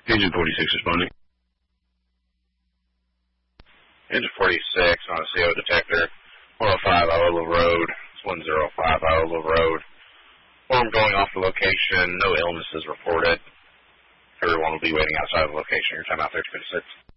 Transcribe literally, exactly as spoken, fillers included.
Agent forty-six responding. Agent forty-six on a C O detector, one oh five Iowa Road, it's one oh five Iowa Road. Form going off the location, no illnesses reported. Everyone will be waiting outside the location. Your time out there, fifty-six.